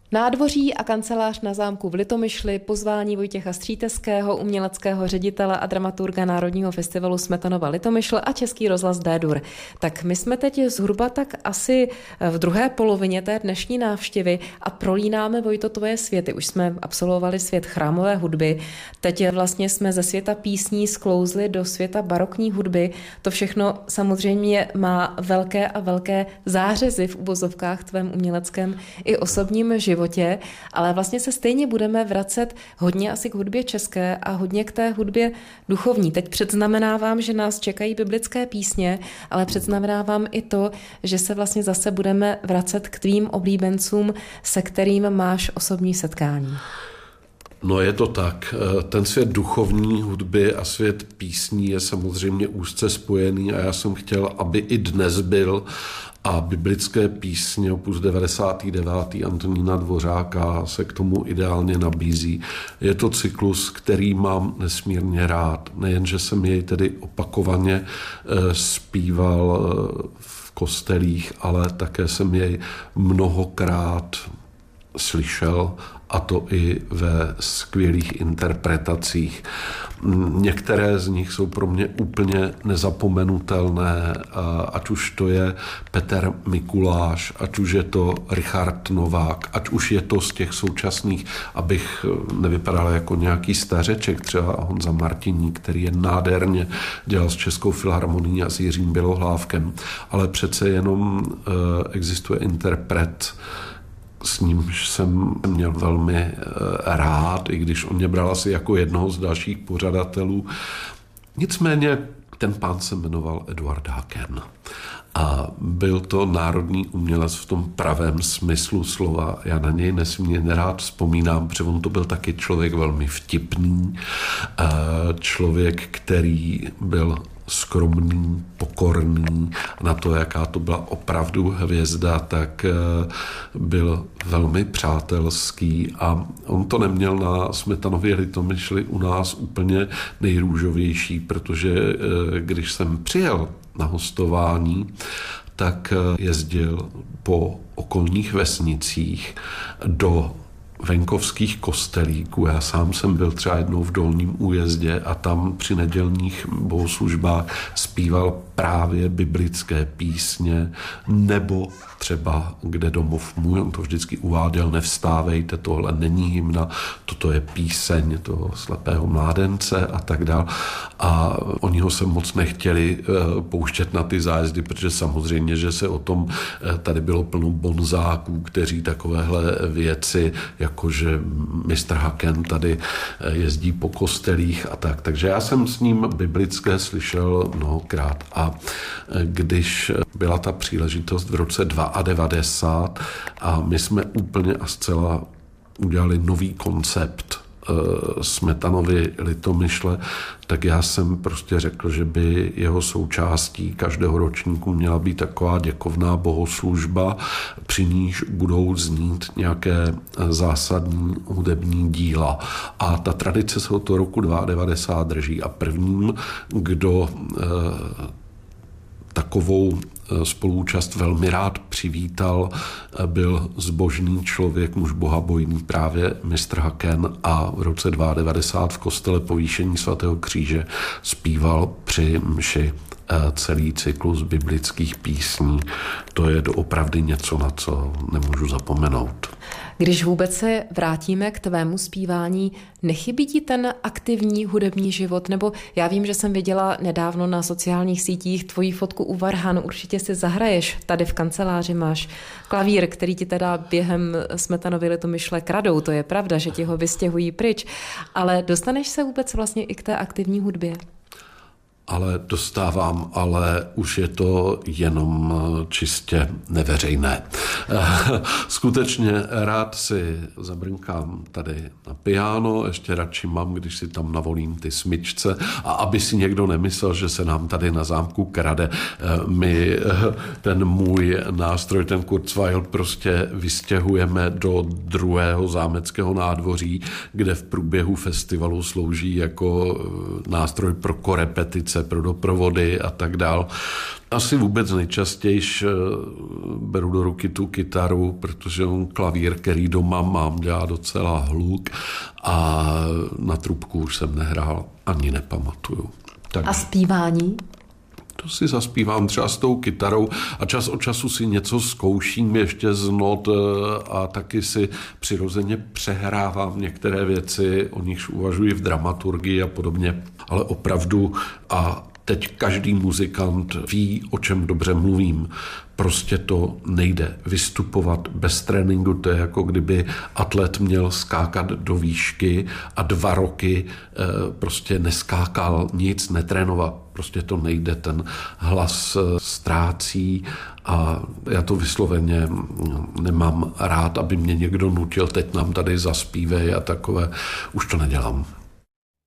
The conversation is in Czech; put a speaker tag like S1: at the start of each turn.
S1: Nádvoří a kancelář na zámku v Litomyšli, pozvání Vojtěcha Stříteského, uměleckého ředitele a dramaturga Národního festivalu Smetanova Litomyšl a Český rozhlas D-dur. Tak my jsme teď zhruba tak asi v druhé polovině té dnešní návštěvy a prolínáme, Vojto, tvoje světy. Už jsme absolvovali svět chrámové hudby, teď vlastně jsme ze světa písní sklouzli do světa barokní hudby. To všechno samozřejmě má velké a velké zářezy v uvozovkách tvém uměleckém i osobním životě, ale vlastně se stejně budeme vracet hodně asi k hudbě české a hodně k té hudbě duchovní. Teď předznamenávám, že nás čekají biblické písně, ale předznamenávám i to, že se vlastně zase budeme vracet k tvým oblíbencům, se kterým máš osobní setkání.
S2: No je to tak. Ten svět duchovní hudby a svět písní je samozřejmě úzce spojený a já jsem chtěl, aby i dnes byl, a biblické písně opus 99. Antonína Dvořáka se k tomu ideálně nabízí. Je to cyklus, který mám nesmírně rád. Nejen, že jsem jej tedy opakovaně zpíval v kostelích, ale také jsem jej mnohokrát slyšel, a to i ve skvělých interpretacích. Některé z nich jsou pro mě úplně nezapomenutelné, ať už to je Petr Mikuláš, ať už je to Richard Novák, ať už je to z těch současných, abych nevypadal jako nějaký stařeček, třeba Honza Martiník, který je nádherně dělal s Českou filharmonií a s Jiřím Bělohlávkem, ale přece jenom existuje interpret, s nímž jsem měl velmi rád, i když on mě bral asi jako jednoho z dalších pořadatelů. Nicméně ten pán se jmenoval Eduard Haken a byl to národní umělec v tom pravém smyslu slova. Já na něj nesmírně rád vzpomínám, protože on to byl taky člověk velmi vtipný, člověk, který byl skromný, pokorný, na to, jaká to byla opravdu hvězda, tak byl velmi přátelský a on to neměl na Smetanově Litomyšli u nás úplně nejrůžovější, protože když jsem přijel na hostování, tak jezdil po okolních vesnicích do venkovských kostelíků. Já sám jsem byl třeba jednou v Dolním Újezdě a tam při nedělních bohoslužbách zpíval právě biblické písně, nebo třeba Kde domov můj, on to vždycky uváděl, nevstávejte, tohle není hymna, toto je píseň toho slepého mládence a tak dál. A oni ho se moc nechtěli pouštět na ty zájezdy, protože samozřejmě, že se o tom tady bylo plno bonzáků, kteří takovéhle věci, jakože mistr Haken tady jezdí po kostelích a tak. Takže já jsem s ním biblické slyšel mnohokrát. A když byla ta příležitost v roce 92 a my jsme úplně a zcela udělali nový koncept Smetanovy Litomyšle, tak já jsem prostě řekl, že by jeho součástí každého ročníku měla být taková děkovná bohoslužba, při níž budou znít nějaké zásadní hudební díla. A ta tradice se od toho roku 92 drží. A prvním, kdo takovou spoluúčast velmi rád přivítal, byl zbožný člověk, muž bohabojný, právě mistr Haken, a v roce 92 v kostele Povýšení svatého kříže zpíval při mši celý cyklus biblických písní. To je doopravdy něco, na co nemůžu zapomenout.
S1: Když vůbec se vrátíme k tvému zpívání, nechybí ti ten aktivní hudební život? Nebo já vím, že jsem viděla nedávno na sociálních sítích tvoji fotku u varhanu, určitě si zahraješ, tady v kanceláři máš klavír, který ti teda během Smetanovy Litomyšle kradou, to je pravda, že ti ho vystěhují pryč, ale dostaneš se vůbec vlastně i k té aktivní hudbě?
S2: Ale dostávám, ale už je to jenom čistě neveřejné. Skutečně rád si zabrnkám tady na piano, ještě radši mám, když si tam navolím ty smyčce, a aby si někdo nemyslel, že se nám tady na zámku krade, my ten můj nástroj, ten Kurzweil, prostě vystěhujeme do druhého zámeckého nádvoří, kde v průběhu festivalu slouží jako nástroj pro korepetice repetice, pro doprovody a tak dál. Asi vůbec nejčastěji beru do ruky tu kytaru, protože on klavír, který doma mám, dělá docela hluk a na trubku už jsem nehrál, ani nepamatuju.
S1: A zpívání?
S2: To si zaspívám třeba s tou kytarou a čas od času si něco zkouším ještě z not a taky si přirozeně přehrávám některé věci, o nichž uvažuji v dramaturgii a podobně, ale opravdu a teď každý muzikant ví, o čem dobře mluvím. Prostě to nejde vystupovat bez tréninku. To je jako kdyby atlet měl skákat do výšky a 2 roky prostě neskákal nic, netrénoval. Prostě to nejde, ten hlas ztrácí a já to vysloveně nemám rád, aby mě někdo nutil, teď nám tady zaspívej a takové. Už to nedělám.